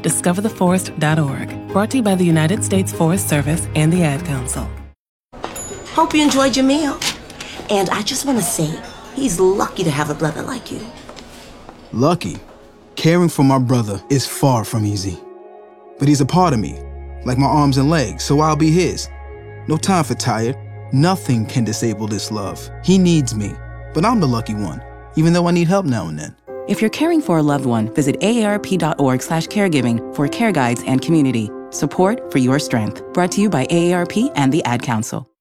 discovertheforest.org. Brought to you by the United States Forest Service and the Ad Council. Hope you enjoyed your meal. And I just want to say, he's lucky to have a brother like you. Lucky? Caring for my brother is far from easy. But he's a part of me, like my arms and legs, so I'll be his. No time for tired. Nothing can disable this love. He needs me, but I'm the lucky one, even though I need help now and then. If you're caring for a loved one, visit aarp.org/caregiving for care guides and community. Support for your strength. Brought to you by AARP and the Ad Council.